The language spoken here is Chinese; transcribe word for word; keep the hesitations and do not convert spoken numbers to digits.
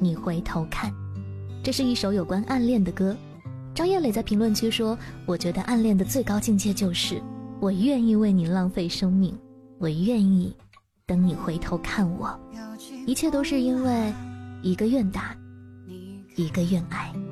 你回头看。这是一首有关暗恋的歌。张叶磊在评论区说，我觉得暗恋的最高境界就是我愿意为你浪费生命，我愿意等你回头看我，一切都是因为一个愿打，一个愿挨。